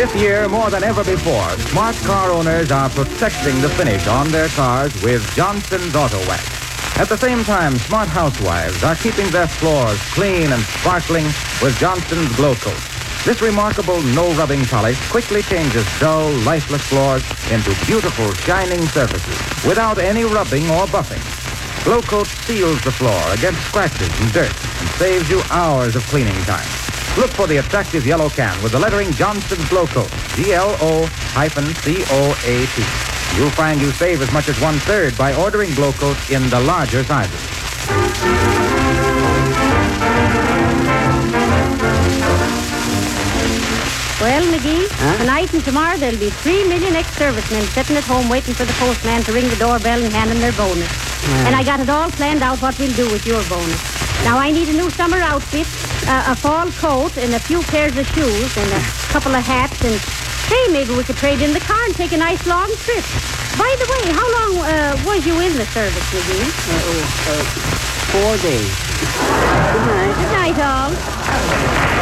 This year, more than ever before, smart car owners are protecting the finish on their cars with Johnson's Auto Wax. At the same time, smart housewives are keeping their floors clean and sparkling with Johnson's Glow Coat. This remarkable no-rubbing polish quickly changes dull, lifeless floors into beautiful, shining surfaces without any rubbing or buffing. Glow Coat seals the floor against scratches and dirt and saves you hours of cleaning time. Look for the attractive yellow can with the lettering Johnson's Glow Coat, GLO-COAT. You'll find you save as much as 1/3 by ordering Glow Coat in the larger sizes. Well, McGee, tonight and tomorrow there'll be 3 million ex-servicemen sitting at home waiting for the postman to ring the doorbell and hand them their bonus. And I got it all planned out what we'll do with your bonus. Now, I need a new summer outfit, a fall coat, and a few pairs of shoes, and a couple of hats, and, hey, maybe we could trade in the car and take a nice long trip. By the way, how long was you in the service, McGee? 4 days. Good night. Good night, all.